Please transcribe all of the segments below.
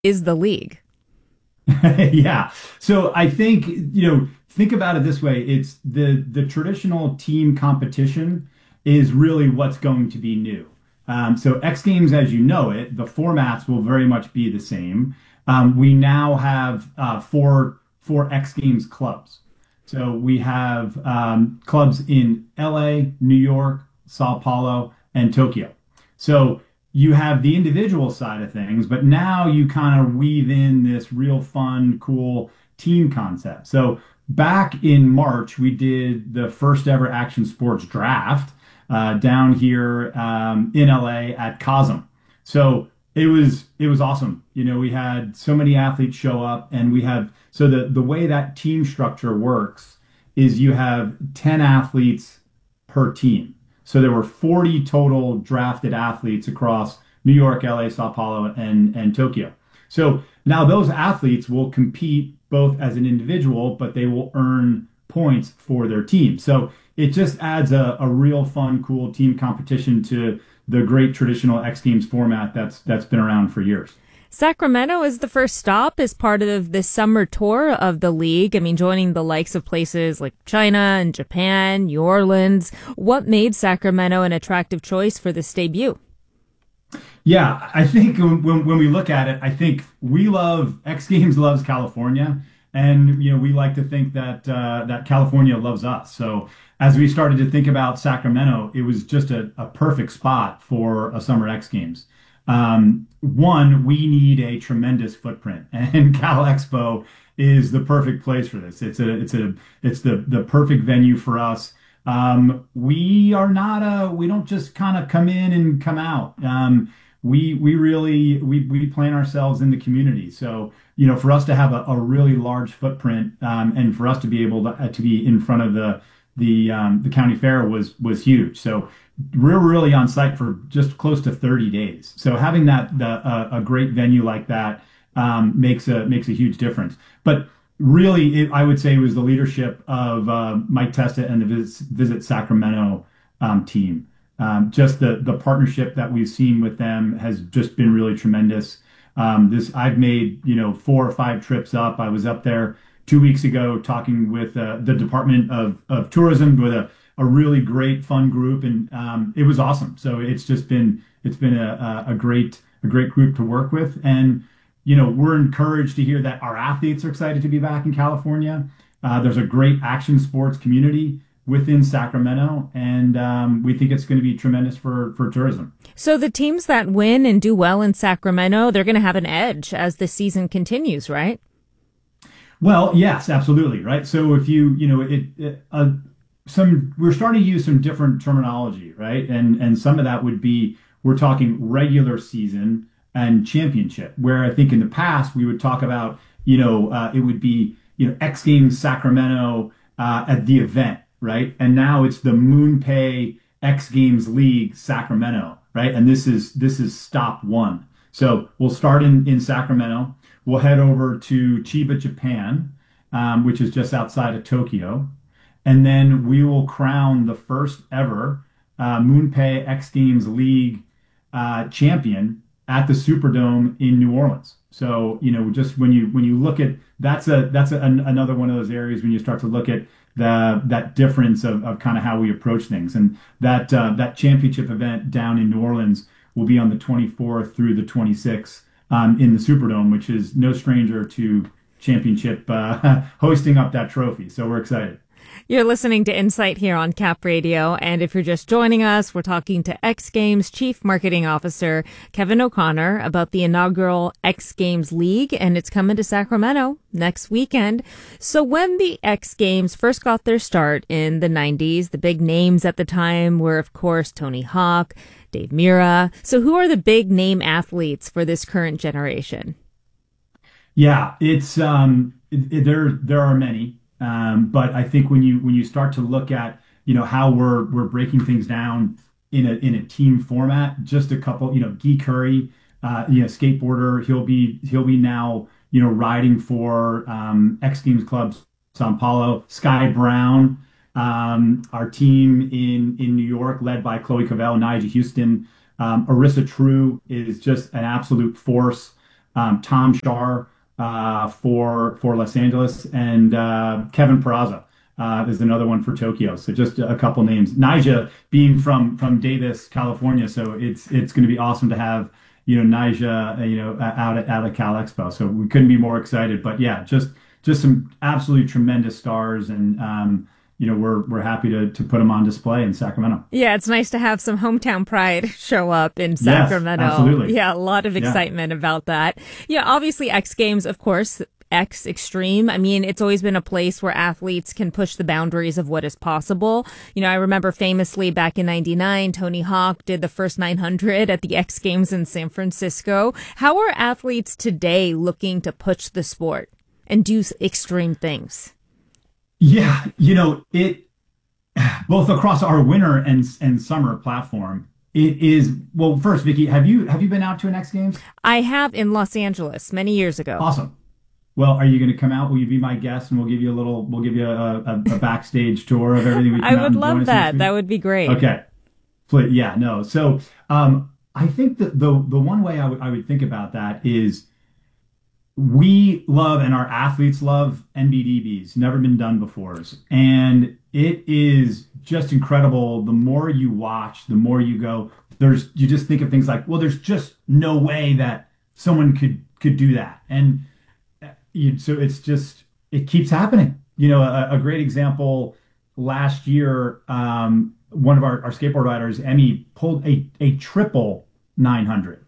is the league? Yeah. So I think, think about it this way. It's the traditional team competition is really what's going to be new. So X Games, as you know it, the formats will very much be the same. We now have four X Games clubs. So we have clubs in LA, New York, Sao Paulo, and Tokyo. So you have the individual side of things, but now you kind of weave in this real fun, cool team concept. So back in March, we did the first ever action sports draft down here in LA at COSM. So it was awesome. We had so many athletes show up, and we have so the way that team structure works is you have 10 athletes per team. So there were 40 total drafted athletes across New York, LA, Sao Paulo, and Tokyo. So now those athletes will compete both as an individual, but they will earn points for their team. So it just adds a real fun, cool team competition to the great traditional X Games format that's been around for years. Sacramento is the first stop as part of the summer tour of the league. I mean, joining the likes of places like China and Japan, New Orleans. What made Sacramento an attractive choice for this debut? Yeah, I think when we look at it, I think we love X Games loves California, and we like to think that that California loves us. So as we started to think about Sacramento, it was just a perfect spot for a summer X Games. One, we need a tremendous footprint, and Cal Expo is the perfect place for this. It's the perfect venue for us. We are not we don't just kind of come in and come out. We really we plan ourselves in the community. So, for us to have a really large footprint, and for us to be able to be in front of the county fair was huge. So we're really on site for just close to 30 days. So having a great venue like that makes a huge difference. But really, I would say it was the leadership of Mike Testa and the Visit Sacramento team. Just the partnership that we've seen with them has just been really tremendous. This I've made 4 or 5 trips up. I was up there 2 weeks ago talking with the Department of Tourism with a really great fun group, and it was awesome. So it's been a great group to work with, and we're encouraged to hear that our athletes are excited to be back in California. There's a great action sports community within Sacramento, and we think it's going to be tremendous for tourism. So the teams that win and do well in Sacramento, they're going to have an edge as the season continues, right? Well, yes, absolutely, right. So if we're starting to use some different terminology, right, and some of that would be we're talking regular season and championship, where I think in the past we would talk about, it would be, X Games Sacramento at the event, right? And now it's the MoonPay X Games League Sacramento, right? And this is stop one. So we'll start in Sacramento. We'll head over to Chiba, Japan, which is just outside of Tokyo. And then we will crown the first ever MoonPay X Games League champion at the Superdome in New Orleans. So, just when you look at another one of those areas when you start to look at that difference of kind of how we approach things. And that championship event down in New Orleans will be on the 24th through the 26th in the Superdome, which is no stranger to championship hosting up that trophy. So we're excited. You're listening to Insight here on Cap Radio, and if you're just joining us, we're talking to X Games Chief Marketing Officer Kevin O'Connor about the inaugural X Games League, and it's coming to Sacramento next weekend. So when the X Games first got their start in the 90s, the big names at the time were, of course, Tony Hawk, Dave Mira. So who are the big name athletes for this current generation? Yeah, there are many. But I think when you start to look at how we're breaking things down in a team format, just a couple, Guy Curry, skateboarder, he'll be now riding for X Games Club Sao Paulo. Sky Brown, our team in New York, led by Chloe Cavell, Nyjah Houston. Arissa True is just an absolute force. Tom Shar for Los Angeles, and Kevin Peraza is another one for Tokyo. So just a couple names. Nyjah being from Davis, California, so it's going to be awesome to have Nyjah out at Cal Expo. So we couldn't be more excited. But yeah, just some absolutely tremendous stars, and we're happy to put them on display in Sacramento. Yeah, it's nice to have some hometown pride show up in Yes, Sacramento. absolutely. Yeah, a lot of Yeah. excitement about that. Yeah, obviously X Games, of course, X Extreme. I mean, it's always been a place where athletes can push the boundaries of what is possible. I remember famously back in 99, Tony Hawk did the first 900 at the X Games in San Francisco. How are athletes today looking to push the sport and do extreme things? Yeah, it both across our winter and summer platform. It is well. First, Vicky, have you been out to an X Games? I have in Los Angeles many years ago. Awesome. Well, are you going to come out? Will you be my guest, and we'll give you a backstage tour of everything. We I come out would and join love us next that. week. That would be great. Okay. Please, yeah, no. So, I think that the one way I would think about that is we love and our athletes love NBDBs, never been done before. And it is just incredible. The more you watch, the more you go, you just think of things like, well, there's just no way that someone could do that. And so it keeps happening. A great example last year, one of our skateboard riders, Emmy, pulled a triple 900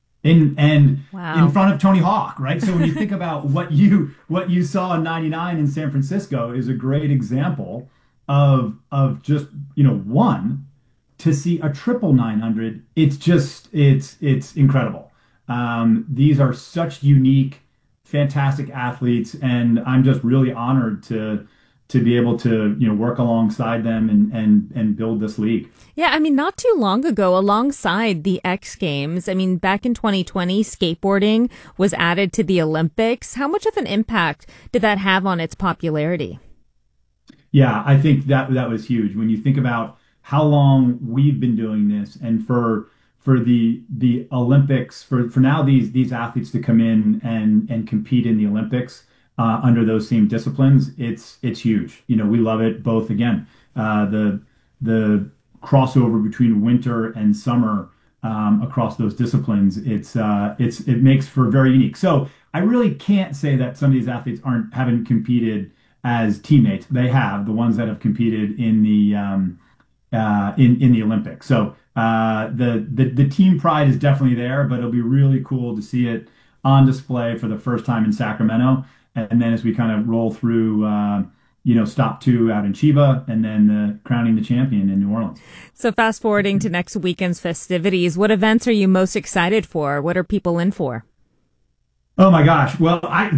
in Wow. front of Tony Hawk, right? So when you think about what you saw in '99 in San Francisco is a great example of just one to see a triple 900. It's incredible. These are such unique, fantastic athletes, and I'm just really honored to be able to work alongside them and build this league. Yeah, I mean, not too long ago, alongside the X Games, I mean, back in 2020, skateboarding was added to the Olympics. How much of an impact did that have on its popularity? Yeah, I think that was huge when you think about how long we've been doing this, and for the Olympics, for now these athletes to come in and compete in the Olympics under those same disciplines. It's huge. We love it both. Again, the crossover between winter and summer across those disciplines. It makes for very unique. So I really can't say that some of these athletes haven't competed as teammates. They have, the ones that have competed in the Olympics. So the team pride is definitely there, but it'll be really cool to see it on display for the first time in Sacramento. And then as we kind of roll through, stop two out in Chiba, and then crowning the champion in New Orleans. So fast forwarding to next weekend's festivities, what events are you most excited for? What are people in for? Oh my gosh. Well,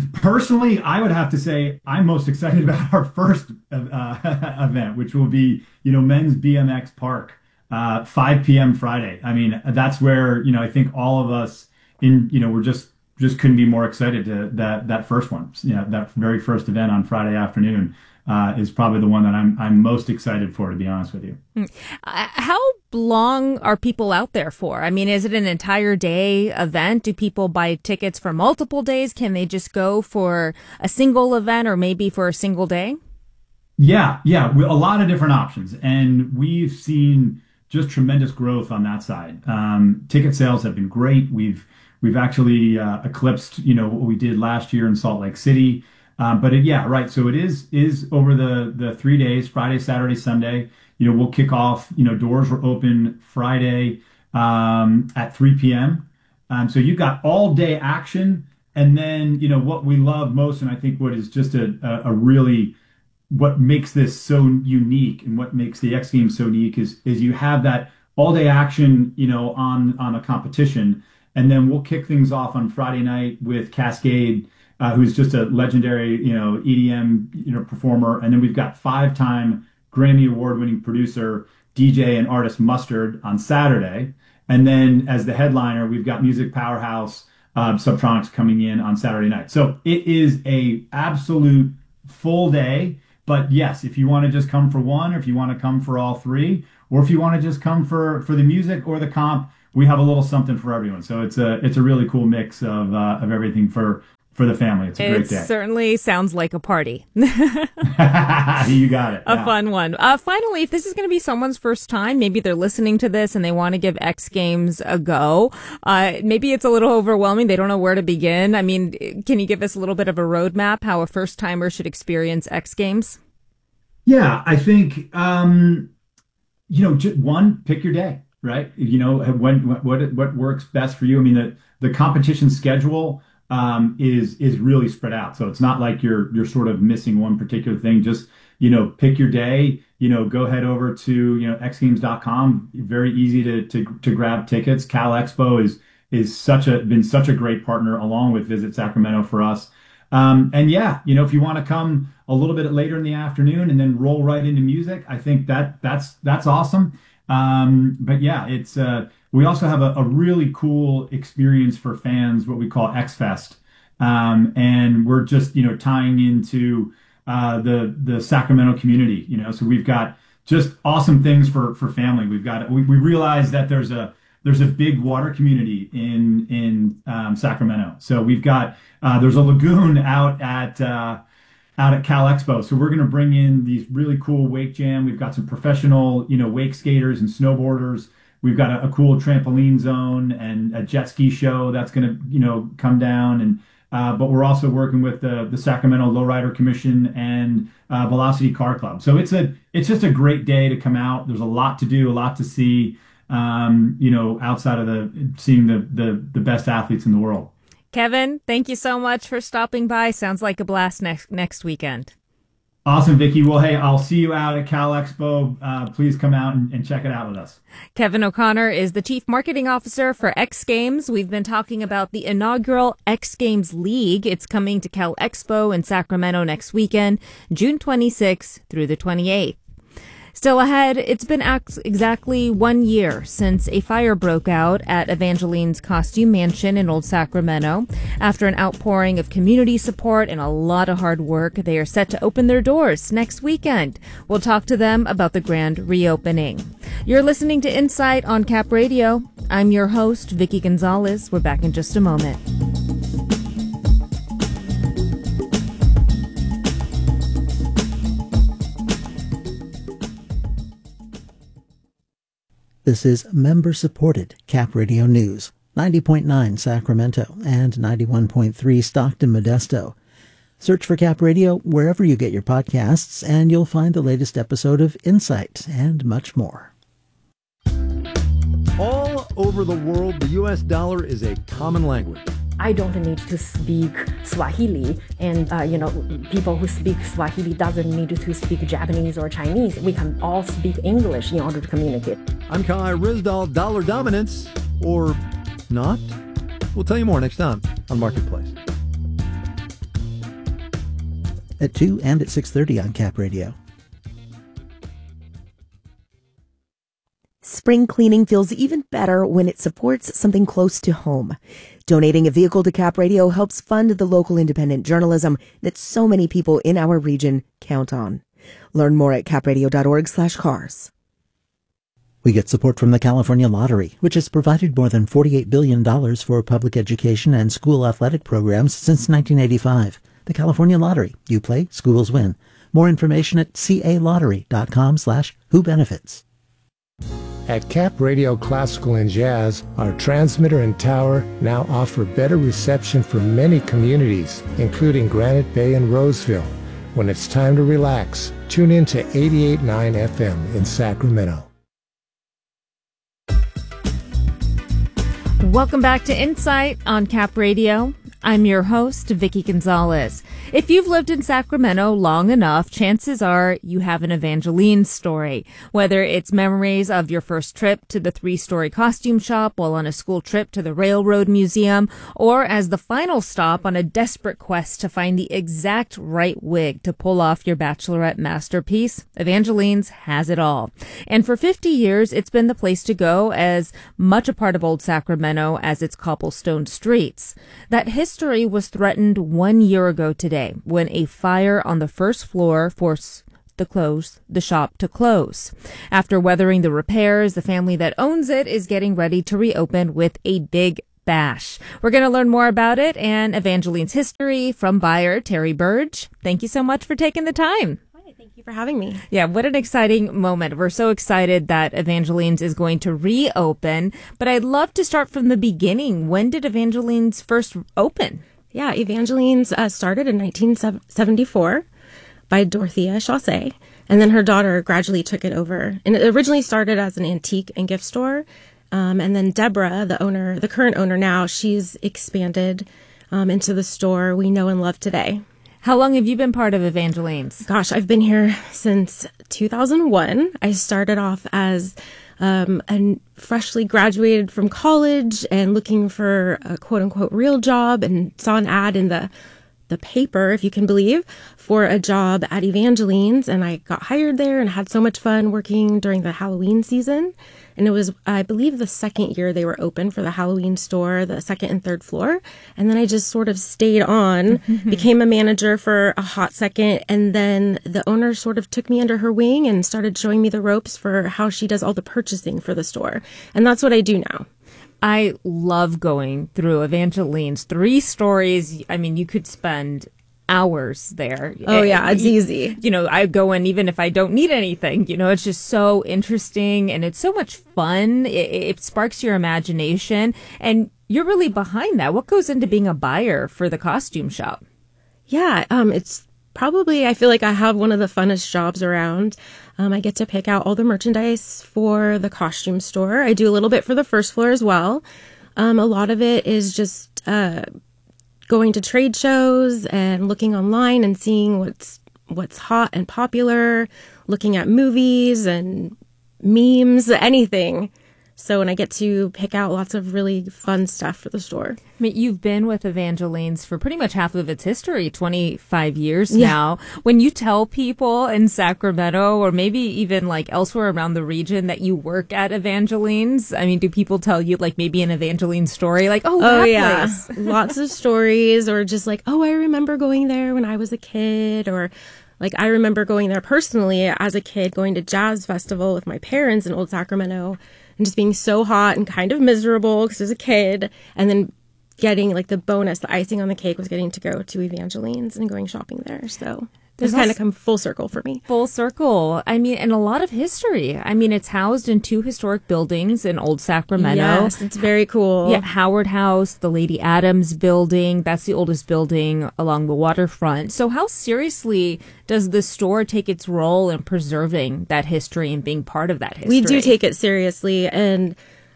I would have to say I'm most excited about our first event, which will be, men's BMX park, 5 p.m. Friday. I mean, that's where, I think all of us we're just couldn't be more excited to that first one. That very first event on Friday afternoon is probably the one that I'm most excited for, to be honest with you. How long are people out there for? I mean, is it an entire day event? Do people buy tickets for multiple days? Can they just go for a single event or maybe for a single day? Yeah, yeah, a lot of different options, and we've seen just tremendous growth on that side. Ticket sales have been great. We've actually eclipsed, what we did last year in Salt Lake City. Yeah, right. So it is over the 3 days, Friday, Saturday, Sunday. We'll kick off. Doors were open Friday at 3 p.m. So you've got all day action, and then what we love most, and I think what is just a really what makes this so unique and what makes the X Games so unique is you have that all day action, on a competition, and then we'll kick things off on Friday night with Cascade, who's just a legendary, EDM, performer, and then we've got five-time Grammy award-winning producer, DJ, and artist Mustard on Saturday, and then as the headliner, we've got music powerhouse Subtronics coming in on Saturday night. So it is a absolute full day. But yes, if you want to just come for one, or if you want to come for all three, or if you want to just come for the music or the comp, we have a little something for everyone. So it's a really cool mix of everything for the family. It's a great It day. certainly sounds like a party. You got it. A fun one. Finally, if this is going to be someone's first time, maybe they're listening to this and they want to give X Games a go. Maybe it's a little overwhelming. They don't know where to begin. I mean, can you give us a little bit of a roadmap how a first timer should experience X Games? Yeah, I think one, pick your day, right? What works best for you. I mean, the competition schedule is really spread out. So it's not like you're sort of missing one particular thing. Just, pick your day, go head over to, xgames.com. Very easy to grab tickets. Cal Expo is been such a great partner along with Visit Sacramento for us. And yeah, if you want to come a little bit later in the afternoon and then roll right into music, I think that's awesome. But yeah, we also have a really cool experience for fans, what we call X Fest. And we're just, tying into the Sacramento community, so we've got just awesome things for family. We realize that there's a big water community in Sacramento. So we've got there's a lagoon out at Cal Expo. So we're going to bring in these really cool wake jam. We've got some professional, wake skaters and snowboarders. We've got a cool trampoline zone and a jet ski show that's going to, come down. And but we're also working with the Sacramento Lowrider Commission and Velocity Car Club. So it's just a great day to come out. There's a lot to do, a lot to see. Outside of seeing the best athletes in the world. Kevin, thank you so much for stopping by. Sounds like a blast next weekend. Awesome, Vicky. Well, hey, I'll see you out at Cal Expo. Please come out and check it out with us. Kevin O'Connor is the Chief Marketing Officer for X Games. We've been talking about the inaugural X Games League. It's coming to Cal Expo in Sacramento next weekend, June 26th through the 28th. Still ahead, it's been exactly 1 year since a fire broke out at Evangeline's Costume Mansion in Old Sacramento. After an outpouring of community support and a lot of hard work, they are set to open their doors next weekend. We'll talk to them about the grand reopening. You're listening to Insight on Cap Radio. I'm your host, Vicky Gonzalez. We're back in just a moment. This is member-supported Cap Radio News, 90.9 Sacramento and 91.3 Stockton Modesto. Search for Cap Radio wherever you get your podcasts, and you'll find the latest episode of Insight and much more. All over the world, the U.S. dollar is a common language. I don't need to speak Swahili, and people who speak Swahili doesn't need to speak Japanese or Chinese. We can all speak English in order to communicate. I'm Kai Rizdal. Dollar dominance, or not? We'll tell you more next time on Marketplace. At 2 and at 6:30 on Cap Radio. Spring cleaning feels even better when it supports something close to home. Donating a vehicle to Cap Radio helps fund the local independent journalism that so many people in our region count on. Learn more at capradio.org/cars. We get support from the California Lottery, which has provided more than $48 billion for public education and school athletic programs since 1985. The California Lottery. You play, schools win. More information at calottery.com/whobenefits. At Cap Radio Classical and Jazz, our transmitter and tower now offer better reception for many communities, including Granite Bay and Roseville. When it's time to relax, tune in to 88.9 FM in Sacramento. Welcome back to Insight on Cap Radio. I'm your host, Vicky Gonzalez. If you've lived in Sacramento long enough, chances are you have an Evangeline story. Whether it's memories of your first trip to the 3-story costume shop while on a school trip to the Railroad Museum, or as the final stop on a desperate quest to find the exact right wig to pull off your bachelorette masterpiece, Evangeline's has it all. And for 50 years, it's been the place to go, as much a part of Old Sacramento as its cobblestone streets. That history was threatened 1 year ago today when a fire on the first floor forced the shop to close. After weathering the repairs, the family that owns it is getting ready to reopen with a big bash. We're going to learn more about it and Evangeline's history from buyer Terry Burge. Thank you so much for taking the time. Thank you for having me. Yeah, what an exciting moment. We're so excited that Evangeline's is going to reopen, but I'd love to start from the beginning. When did Evangeline's first open? Yeah, Evangeline's started in 1974 by Dorothea Chaussee, and then her daughter gradually took it over. And it originally started as an antique and gift store, and then Deborah, the current owner now, she's expanded into the store we know and love today. How long have you been part of Evangeline's? Gosh, I've been here since 2001. I started off as a freshly graduated from college and looking for a quote unquote real job, and saw an ad in the paper, if you can believe, for a job at Evangeline's, and I got hired there and had so much fun working during the Halloween season. And it was, I believe, the second year they were open for the Halloween store, the second and third floor. And then I just sort of stayed on, became a manager for a hot second. And then the owner sort of took me under her wing and started showing me the ropes for how she does all the purchasing for the store. And that's what I do now. I love going through Evangeline's 3 stories. I mean, you could spend hours there. Oh, yeah, it's easy. You know, I go in even if I don't need anything. You know, it's just so interesting and it's so much fun. It sparks your imagination, and you're really behind that. What goes into being a buyer for the costume shop? Yeah, it's probably, I feel like I have one of the funnest jobs around. I get to pick out all the merchandise for the costume store. I do a little bit for the first floor as well. A lot of it is just going to trade shows and looking online and seeing what's hot and popular, looking at movies and memes, anything. So, and I get to pick out lots of really fun stuff for the store. I mean, you've been with Evangeline's for pretty much half of its history, 25 years now. When you tell people in Sacramento or maybe even like elsewhere around the region that you work at Evangeline's, I mean, do people tell you like maybe an Evangeline story? Like, oh that yeah. place. Lots of stories, or just like, oh, I remember going there when I was a kid, or like I remember going there personally as a kid, going to Jazz Festival with my parents in Old Sacramento. And just being so hot and kind of miserable because I was a kid. And then getting like the bonus, the icing on the cake was getting to go to Evangeline's and going shopping there. So this kind of come full circle for me. Full circle. I mean, and a lot of history. I mean, it's housed in 2 historic buildings in Old Sacramento. Yes, it's very cool. Yeah, Howard House, the Lady Adams building. That's the oldest building along the waterfront. So how seriously does the store take its role in preserving that history and being part of that history? We do take it seriously. And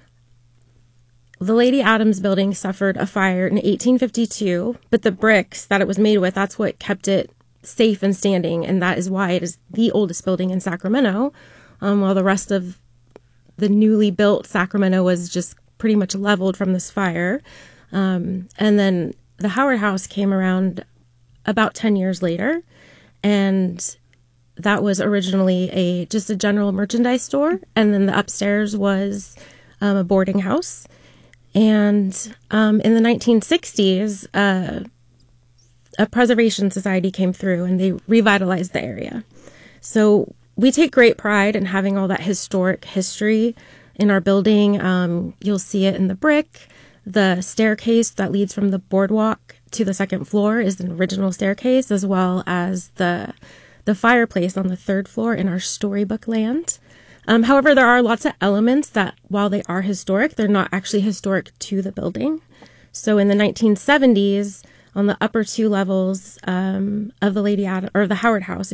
the Lady Adams building suffered a fire in 1852, but the bricks that it was made with, that's what kept it safe and standing, and that is why it is the oldest building in Sacramento, while the rest of the newly built Sacramento was just pretty much leveled from this fire. And then the Howard House came around about 10 years later, and that was originally just a general merchandise store, and then the upstairs was a boarding house. And in the 1960s, a preservation society came through and they revitalized the area. So we take great pride in having all that historic history in our building. You'll see it in the brick. The staircase that leads from the boardwalk to the second floor is an original staircase, as well as the fireplace on the third floor in our storybook land. However, there are lots of elements that, while they are historic, they're not actually historic to the building. So in the 1970s, on the upper 2 levels of the the Howard House,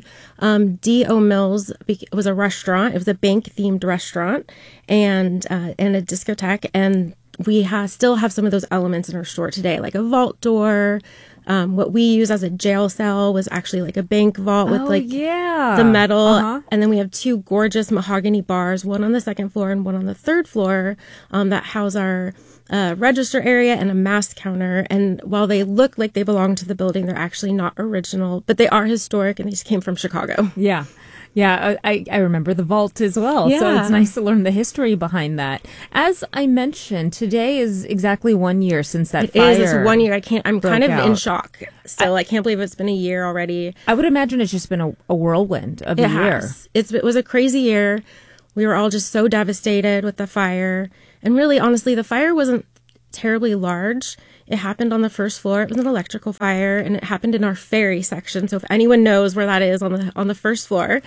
D.O. Mills was a restaurant. It was a bank-themed restaurant and a discotheque. And we still have some of those elements in our store today, like a vault door. What we use as a jail cell was actually like a bank vault with the metal. And then we have 2 gorgeous mahogany bars, one on the second floor and one on the third floor, that house our register area and a mask counter. And while they look like they belong to the building, they're actually not original, but they are historic and they just came from Chicago. Yeah. Yeah, I remember the vault as well. So Yeah. it's nice to learn the history behind that. As I mentioned, today is exactly 1 year since that fire. It is. It's 1 year. I'm kind of in out. shock still. I can't believe it's been a year already. I would imagine it's just been a whirlwind of a year. It was a crazy year. We were all just so devastated with the fire. And really, honestly, the fire wasn't terribly large. It happened on the first floor. It was an electrical fire, and it happened in our ferry section. So if anyone knows where that is on the first floor,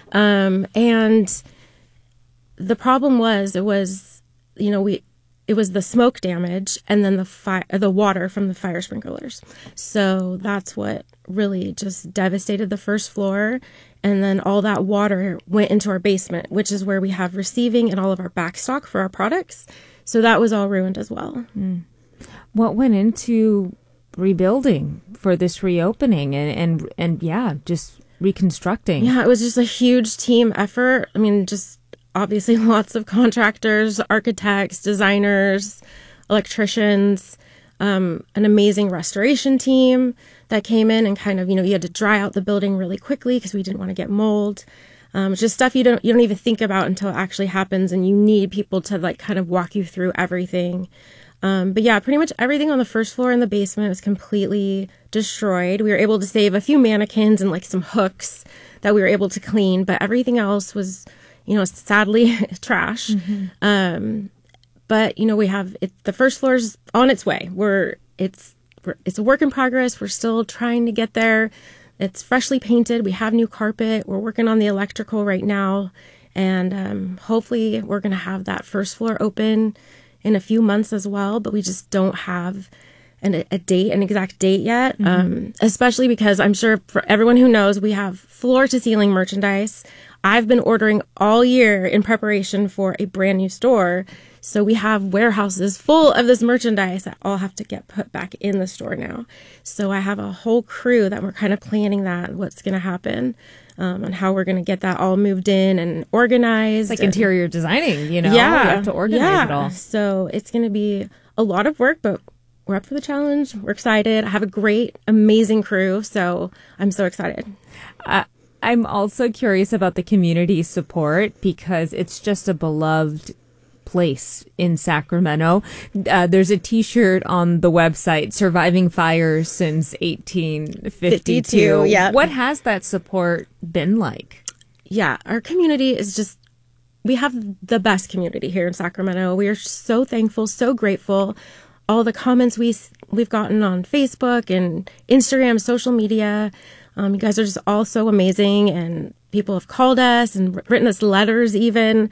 and the problem was it was the smoke damage and then the water from the fire sprinklers. So that's what really just devastated the first floor. And then all that water went into our basement, which is where we have receiving and all of our backstock for our products. So that was all ruined as well. What went into rebuilding for this reopening and just reconstructing? Yeah, it was just a huge team effort. I mean, just obviously lots of contractors, architects, designers, electricians, an amazing restoration team that came in and kind of, you had to dry out the building really quickly because we didn't want to get mold. Just stuff you don't even think about until it actually happens, and you need people to like kind of walk you through everything. But yeah, pretty much everything on the first floor and the basement was completely destroyed. We were able to save a few mannequins and like some hooks that we were able to clean, but everything else was, sadly trash. But we have the first floor's on its way. It's a work in progress. We're still trying to get there. It's freshly painted. We have new carpet. We're working on the electrical right now, and hopefully we're going to have that first floor open in a few months as well, but we just don't have an exact date yet, especially because I'm sure for everyone who knows, we have floor-to-ceiling merchandise. I've been ordering all year in preparation for a brand new store, so we have warehouses full of this merchandise that all have to get put back in the store now. So I have a whole crew that we're kind of planning what's going to happen. And how we're going to get that all moved in and organized. Like interior designing, Yeah. You have to organize it all. So it's going to be a lot of work, but we're up for the challenge. We're excited. I have a great, amazing crew. So I'm so excited. I'm also curious about the community support because it's just a beloved place in Sacramento. There's a T-shirt on the website, Surviving Fires Since 1852. Yeah. What has that support been like? Yeah, our community is we have the best community here in Sacramento. We are so thankful, so grateful. All the comments we've gotten on Facebook and Instagram, social media. You guys are just all so amazing, and people have called us and written us letters even.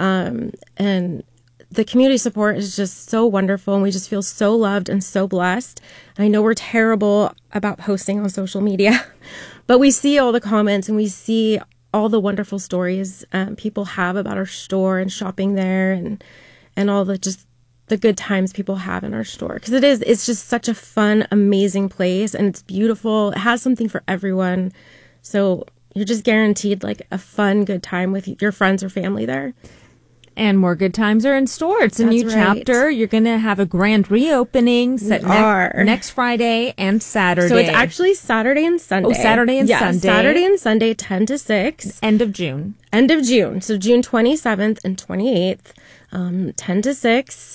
And the community support is just so wonderful, and we just feel so loved and so blessed. I know we're terrible about posting on social media, but we see all the comments and we see all the wonderful stories people have about our store and shopping there, and all the good times people have in our store. Because it's just such a fun, amazing place, and it's beautiful. It has something for everyone. So you're just guaranteed like a fun, good time with your friends or family there. And more good times are in store. It's a new chapter. You're going to have a grand reopening set next Friday and Saturday. So it's actually Saturday and Sunday. Oh, Saturday and Sunday. Saturday and Sunday, 10 to 6. End of June. So June 27th and 28th, 10 to 6.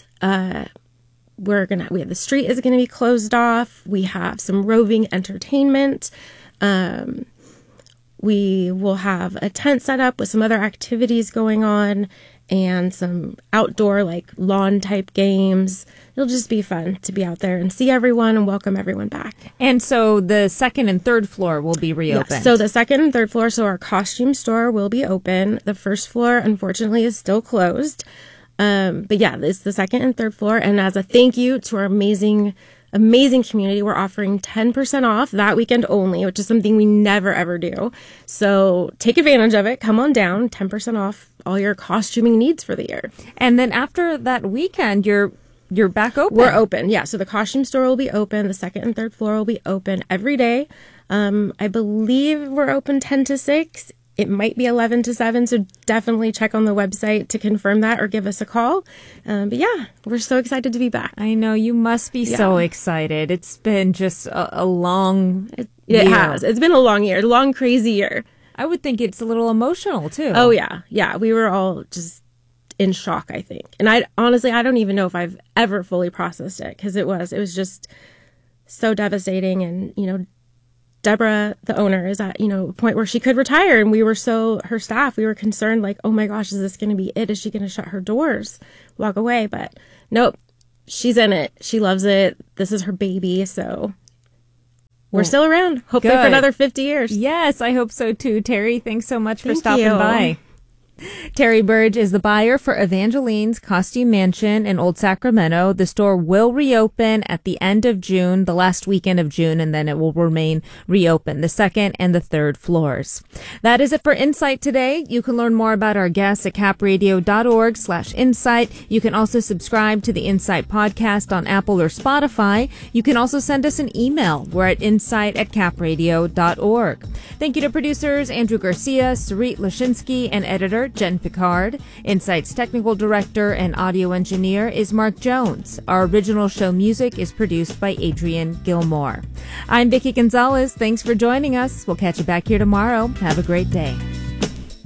The street is going to be closed off. We have some roving entertainment. We will have a tent set up with some other activities going on and some outdoor like lawn type games. It'll just be fun to be out there and see everyone and welcome everyone back. And so the second and third floor will be reopened. Yes, so the second and third floor, so our costume store will be open. The first floor, unfortunately, is still closed. But yeah, it's the second and third floor. And as a thank you to our amazing community, we're offering 10% off that weekend only, which is something we never ever do. So take advantage of it. Come on down, 10% off all your costuming needs for the year. And then after that weekend, you're back open. We're open. Yeah. So the costume store will be open. The second and third floor will be open every day. I believe we're open 10 to 6. It might be 11 to 7, so definitely check on the website to confirm that or give us a call. But yeah, we're so excited to be back. I know you must be so excited. It's been just a long year. It has. It's been a long year, a long, crazy year. I would think it's a little emotional too. Oh, yeah. Yeah. We were all just in shock, I think. And I don't even know if I've ever fully processed it, because it was just so devastating. And, you know, Deborah, the owner, is at, you know, a point where she could retire. And her staff, we were concerned, like, oh my gosh, is this going to be it? Is she going to shut her doors, walk away? But nope, she's in it. She loves it. This is her baby. So we're still around, hopefully for another 50 years. Yes, I hope so too. Terry, thanks so much for Thank stopping you. by. Terry Burge is the buyer for Evangeline's Costume Mansion in Old Sacramento. The store will reopen at the end of June, the last weekend of June, and then it will remain reopened, the second and the third floors. That is it for Insight today. You can learn more about our guests at capradio.org/insight. You can also subscribe to the Insight podcast on Apple or Spotify. You can also send us an email. We're at insight@capradio.org. Thank you to producers Andrew Garcia, Sarit Lashinsky, and editor Jen Picard. Insight's technical director and audio engineer is Mark Jones. Our original show music is produced by Adrian Gilmore. I'm Vicki Gonzalez. Thanks for joining us. We'll catch you back here tomorrow. Have a great day.